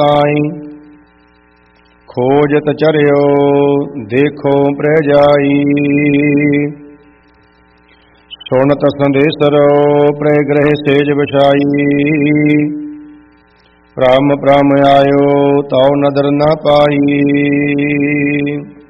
ਆਈ। ਖੋਜਤ ਚਰਿਓ ਦੇਖੋ ਪ੍ਰਹਿ ਜਾਈ। ਸੁਣਤ ਸੰਦੇਸਰੋ ਪ੍ਰਹਿ ਗ੍ਰਹਿ ਸੇਜ ਵਿਛਾਈ। ਭ੍ਰਮ ਭ੍ਰਮ ਆਇਓ ਤਉ ਨਦਰ ਨ ਪਾਈ।